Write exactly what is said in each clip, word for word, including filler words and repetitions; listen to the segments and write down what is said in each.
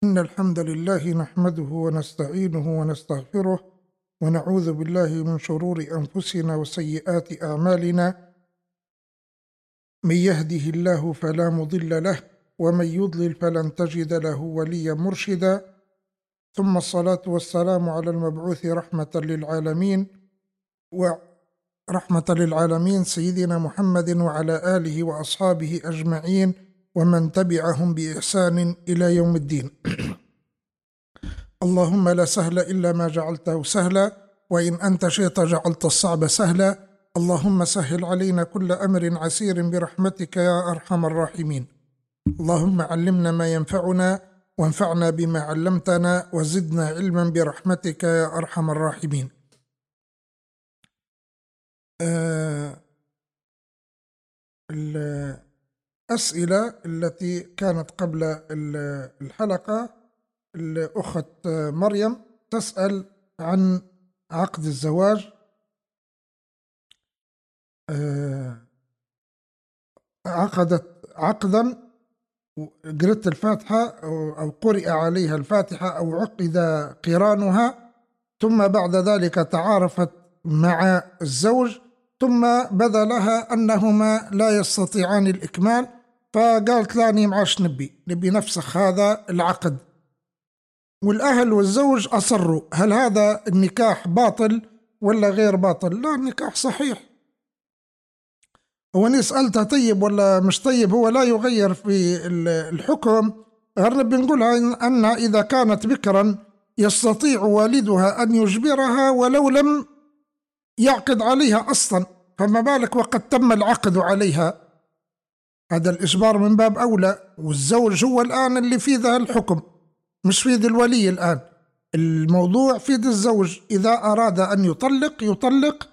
إن الحمد لله نحمده ونستعينه ونستغفره ونعوذ بالله من شرور أنفسنا وسيئات أعمالنا. من يهده الله فلا مضل له ومن يضلل فلن تجد له وليا مرشدا، ثم الصلاة والسلام على المبعوث رحمة للعالمين ورحمة للعالمين سيدنا محمد وعلى آله وأصحابه أجمعين ومن تبعهم بإحسان إلى يوم الدين. اللهم لا سهل إلا ما جعلته سهلا، وإن أنت شئت جعلت الصعب سهلا. اللهم سهل علينا كل أمر عسير برحمتك يا أرحم الراحمين. اللهم علمنا ما ينفعنا وانفعنا بما علمتنا وزدنا علما برحمتك يا أرحم الراحمين. آه الأسئلة التي كانت قبل الحلقة، الأخت مريم تسأل عن عقد الزواج. عقدت عقدا، قرأت الفاتحة أو قرئ عليها الفاتحة أو عقد قرانها، ثم بعد ذلك تعارفت مع الزوج، ثم بدا لها أنهما لا يستطيعان الإكمال، فقالت لاني معاش نبي نبي نفسخ هذا العقد، والأهل والزوج أصروا. هل هذا النكاح باطل ولا غير باطل؟ لا، النكاح صحيح. هو أنا سألتها طيب ولا مش طيب، هو لا يغير في الحكم، غير نبي نقولها أن إذا كانت بكرا يستطيع والدها أن يجبرها ولو لم يعقد عليها أصلا، فما بالك وقد تم العقد عليها. هذا الإجبار من باب أولى، والزوج هو الآن اللي في ذا الحكم، مش في ذي الولي. الآن الموضوع في ذي الزوج، إذا أراد أن يطلق يطلق،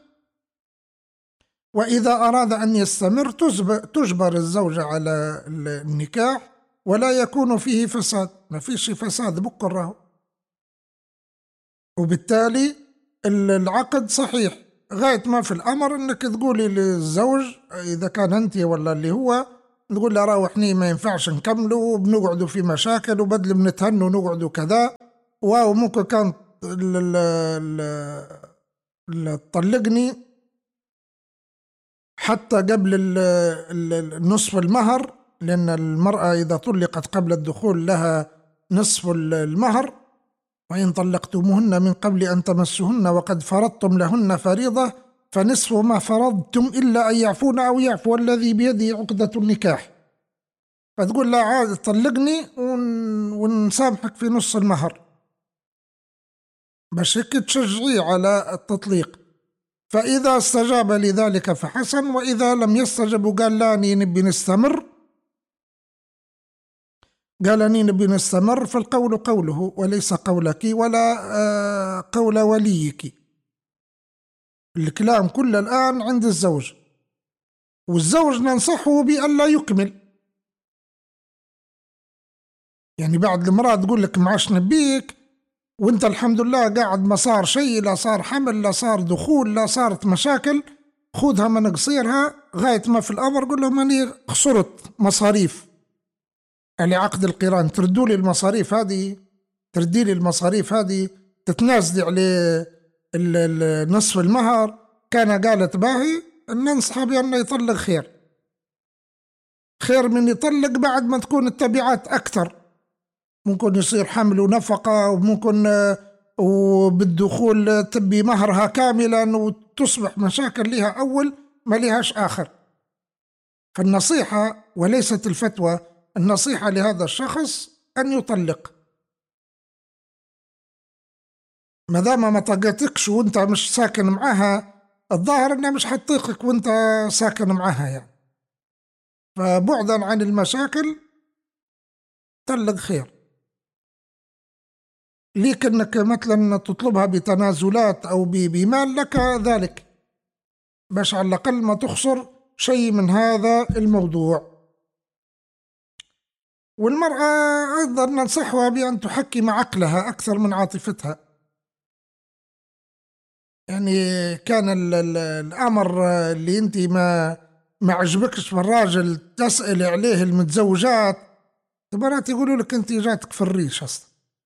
وإذا أراد أن يستمر تجبر الزوجة على النكاح ولا يكون فيه فساد. ما فيش فساد بكره، وبالتالي العقد صحيح. غاية ما في الأمر أنك تقولي للزوج إذا كان أنت ولا اللي هو، تقول له راوحني ما ينفعش نكملوا، بنقعدوا في مشاكل وبدل بنتهنوا نقعدوا كذا، وممكن كان تطلقني حتى قبل نصف المهر، لأن المرأة إذا طلقت قبل الدخول لها نصف المهر، وإن طلقتموهن من قبل أن تمسهن وقد فرضتم لهن فريضة فنصف ما فرضتم إلا أن يعفون أو يعفو الذي بيده عقدة النكاح. فتقول لا عاد طلقني ونسامحك في نص المهر، باش هيك تشجعيه على التطليق. فإذا استجاب لذلك فحسن، وإذا لم يستجب وقال لا أني نبي نستمر، قال أني نبي نستمر، فالقول قوله وليس قولك ولا قول وليك. الكلام كله الآن عند الزوج، والزوج ننصحه بأن لا يكمل. يعني بعد المرأة تقول لك معاش نبيك وانت الحمد لله قاعد، ما صار شيء، لا صار حمل لا صار دخول لا صارت مشاكل، خذها من قصيرها. غاية ما في الأمر قل لهم أني خسرت مصاريف يعني عقد القران، تردوا لي المصاريف هذه، تردي لي المصاريف هذه، تتنازلي على نصف المهر. كان قالت باهي ننصح بأنه يطلق، خير خير من يطلق بعد ما تكون التبعات أكثر، ممكن يصير حمل ونفقة، وممكن وبالدخول تبي مهرها كاملا وتصبح مشاكل لها أول ما لهاش آخر. فالنصيحة وليست الفتوى، النصيحة لهذا الشخص أن يطلق، ما دام ما طقتكش وانت مش ساكن معها، الظاهر انها مش حتطيقك وانت ساكن معها يعني، فبعدا عن المشاكل طلق خير. ليك انك مثلا تطلبها بتنازلات او بمال لك ذلك، باش على الاقل ما تخسر شيء من هذا الموضوع. والمرأة أيضا ننصحها بأن تحكم عقلها أكثر من عاطفتها. يعني كان ال ال الأمر اللي أنت ما ما عجبكش في الراجل تسأل عليه المتزوجات، مرات يقولوا لك أنت جاتك في الريش أصلا،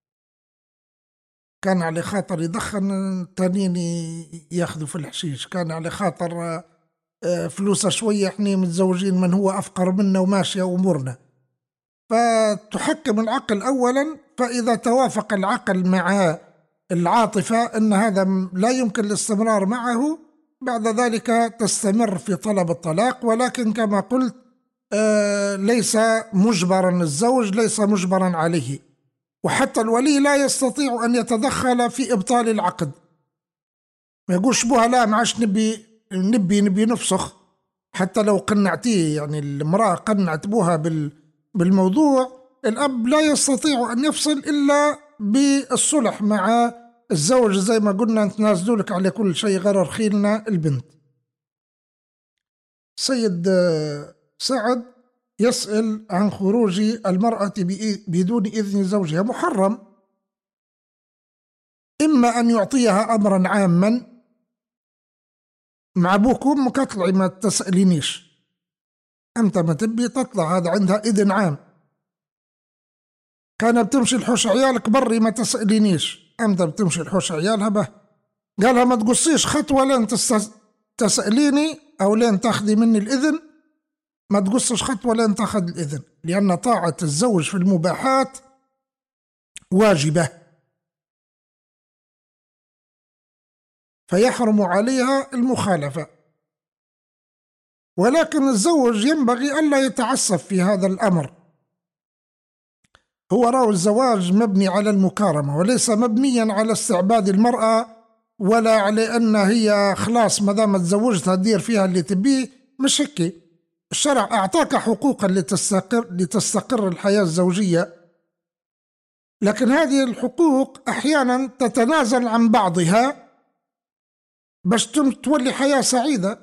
كان على خاطر يدخن التانيين ياخذوا في الحشيش، كان على خاطر آه، فلوسه شوية، احنا متزوجين من هو أفقر منا وماشية أمورنا. فتحكم العقل أولا، فإذا توافق العقل مع العاطفة أن هذا لا يمكن الاستمرار معه، بعد ذلك تستمر في طلب الطلاق. ولكن كما قلت آه ليس مجبرا، الزوج ليس مجبرا عليه، وحتى الولي لا يستطيع أن يتدخل في إبطال العقد. ما يقولش بها لا معاش نبي نبي نبي نفسخ، حتى لو قنعتيه، يعني المرأة قنعت بها بالموضوع، الأب لا يستطيع أن يفصل إلا بالصلح مع الزوج، زي ما قلنا نتنازلوا لك على كل شيء غير رخيلنا البنت. سيد سعد يسأل عن خروج المرأة بدون إذن زوجها. محرم، إما أن يعطيها أمرا عاما، مع أبوك وأمك اطلعي ما تسألينيش، أنت ما تبي تطلع، هذا عندها إذن عام. كان بتمشي الحوش عيالك بري ما تسألينيش، أنت بتمشي الحوش عيالها به. قالها ما تقصيش خطوة لين تسأليني أو لين تاخذي مني الإذن، ما تقصش خطوة لين تاخذ الإذن، لأن طاعة الزوج في المباحات واجبة، فيحرم عليها المخالفة. ولكن الزوج ينبغي ألا يتعسف في هذا الأمر. هو راو الزواج مبني على المكارمة، وليس مبنيا على استعباد المرأة، ولا على أن هي خلاص ما دام تزوجتها دير فيها اللي تبيه. مش هيك. الشرع أعطاك حقوقا لتستقر, لتستقر الحياة الزوجية، لكن هذه الحقوق أحيانا تتنازل عن بعضها باش تولي حياة سعيدة.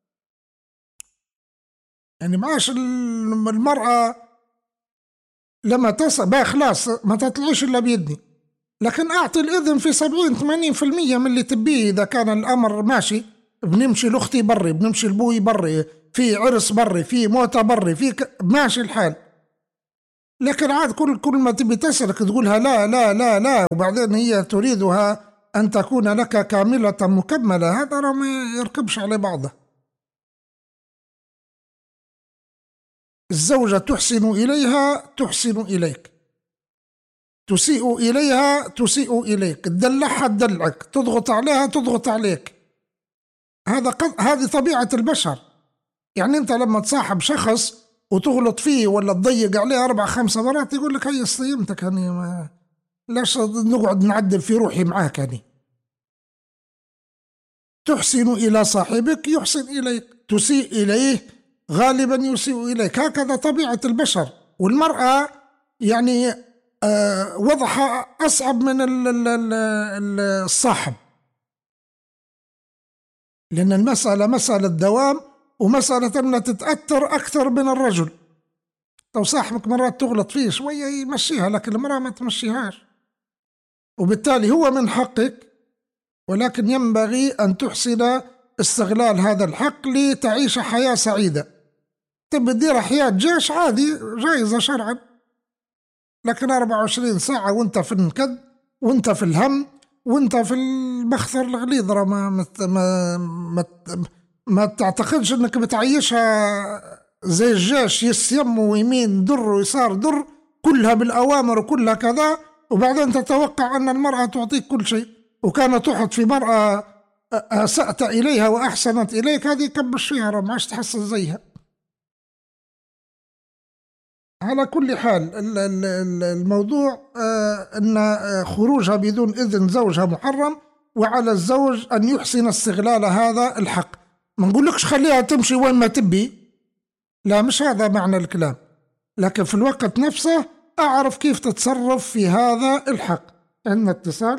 يعني معاش المرأة لما تسأل بقى خلاص ما تطلعيش إلا بيدني، لكن أعطي الإذن في سبعين ثمانين في المية من اللي تبيه. إذا كان الأمر ماشي، بنمشي لأختي بري، بنمشي لبوي بري، في عرس بري، في موتة بري، في ك... ماشي الحال. لكن عاد كل كل ما تبي تسألك تقولها لا لا لا لا، وبعدين هي تريدها أن تكون لك كاملة مكملة، هذا ما يركبش على بعضه. الزوجة تحسن إليها تحسن إليك، تسيء إليها تسيء إليك، تدلعها تدلعك، تضغط عليها تضغط عليك. هذا قد... هذه طبيعة البشر. يعني أنت لما تصاحب شخص وتغلط فيه ولا تضيق عليه أربع خمسة مرات يقول لك هي صيمتك، يعني ما... لاش نقعد نعدل في روحي معاك. يعني تحسن إلى صاحبك يحسن إليك، تسيء إليه غالبا يسيء إليك. هكذا طبيعة البشر. والمرأة يعني آه وضعها أصعب من الصاحب، لأن المسألة مسألة دوام، ومسألة أنها تتأثر أكثر من الرجل. لو صاحبك مرات تغلط فيه شوية يمشيها، لكن المرأة ما تمشيهاش، وبالتالي هو من حقك، ولكن ينبغي أن تحسن استغلال هذا الحق لتعيش حياة سعيدة. تبي تدير حياة جيش عادي جائزة شرعا، لكن أربعة وعشرين ساعة وانت في النكد وانت في الهم وانت في المخثر الغليظ، ما ما ما, ما تعتقدش انك بتعيشها زي الجيش، يسيم ويمين در ويسار در، كلها بالأوامر وكلها كذا، وبعدين تتوقع أن المرأة تعطيك كل شيء. وكانت تحط في مرأة أسأت إليها وأحسنت إليك، هذه كبش فيها ما عادش تحصل زيها. على كل حال الموضوع أن خروجها بدون إذن زوجها محرم، وعلى الزوج أن يحسن استغلال هذا الحق. ما نقولكش خليها تمشي وين ما تبي، لا مش هذا معنى الكلام، لكن في الوقت نفسه أعرف كيف تتصرف في هذا الحق. عندنا اتصال.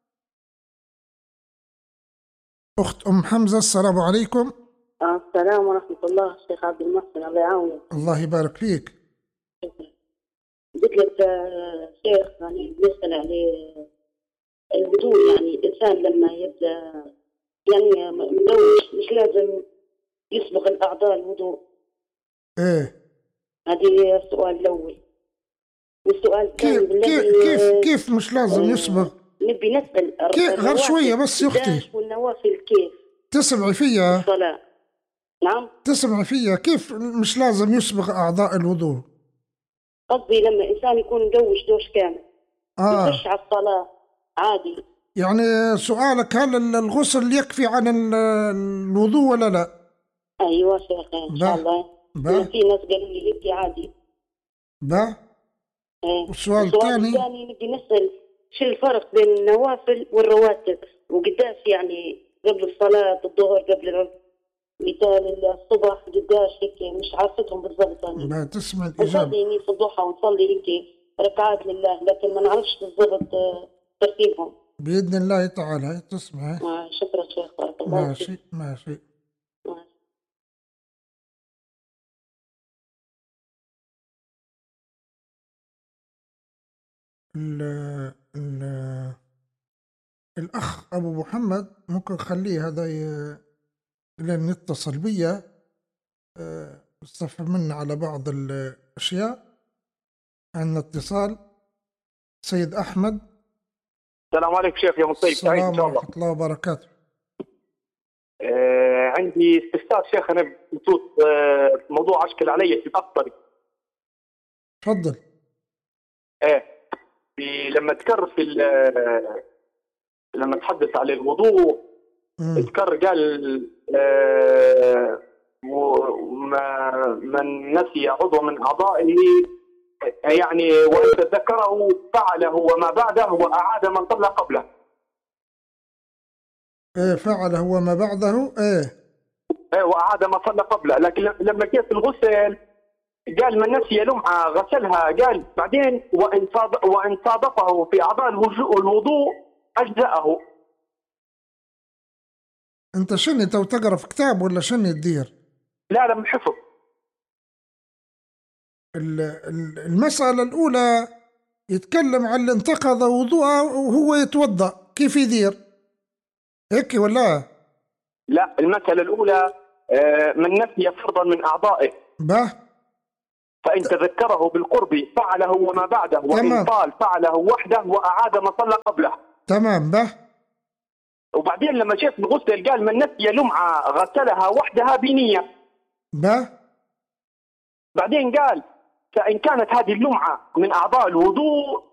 أخت أم حمزة، السلام عليكم. السلام ورحمة الله. الشيخ عبد المحسن الله يعاونك. الله يبارك فيك. قلت لك شيخ يعني بيسأل عليه الوضوء، يعني الإنسان لما يبدأ يعني ملوش مش لازم يسبق الأعضاء الوضوء. إيه هذه السؤال الأول. والسؤال كيف الثاني كيف بالله كيف آه، كيف مش لازم آه، يسبغ؟ نبي نسأل كيف غير الرواتب شوية بس يا قداش أختي، والنوافل كيف تسمعي فيا الصلاة؟ نعم. تسمعي فيا كيف مش لازم يسبغ أعضاء الوضوء؟ قصدي لما إنسان يكون مدوش دوش كامل آه يخش على الصلاة عادي. يعني سؤالك هل ال- الغسل يكفي عن ال- الوضوء ولا لا؟ أيوة شيخ إن شاء به الله. لأن به في ناس قالوا لي هيك عادي. به إيه. والسؤال السؤال الثاني الثاني نبي نسأل شو الفرق بين النوافل والرواتب وقداش يعني قبل الصلاة الظهر قبل مثال الصبح قداش هيك مش عارفتهم بالضبط يعني. به تسمع الإجابة نصلي يعني في الضحى ونصلي هيك ركعات لله لكن ما نعرفش بالضبط آه، ترتيبهم. بإذن الله تعالى تسمع. آه، شكرا شيخ بارك الله فيك. ماشي ماشي. آه. ال ال الأخ أبو محمد ممكن خليه هذا ي- لين يتصل بيا آه، استفهم منه على بعض الأشياء. عندنا اتصال سيد أحمد. السلام عليكم شيخ، يوم طيب سعيد ان السلام شاء الله. ورحمة الله وبركاته. آه عندي استفسار شيخ، انا بخصوص آه موضوع اشكل علي في الافطري. تفضل. ايه في لما تكر في ال- لما تحدث على الوضوء مم. تكر قال آه وما من نسي عضو من اعضائه يعني وان تذكره فعله وما بعده واعاد من صلى قبله. ايه فعله وما بعده. ايه ايه واعاد ما صلى قبله، لكن لما جاء في الغسل قال من نسي لمعه غسلها، قال بعدين وان صاد وان صادفه في اعضاء الوضوء اجزاه. انت شنو تو تقرا في كتاب ولا شنو تدير؟ لا لا من حفظ. ال- ال- المسألة الأولى يتكلم عن اللي انتقض وضوءه وهو يتوضأ كيف يدير هيك ولا؟ لا المسألة الأولى آه، من نسي فرضا من أعضائه به فإن تذكره بالقرب فعله وما بعده، وإن تمام. طال فعله وحده وأعاد ما صلى قبله. تمام به. وبعدين لما جاء الغسل قال من نسي لمعة غسلها وحدها بنية. به بعدين قال فإن كانت هذه اللمعة من أعضاء الوضوء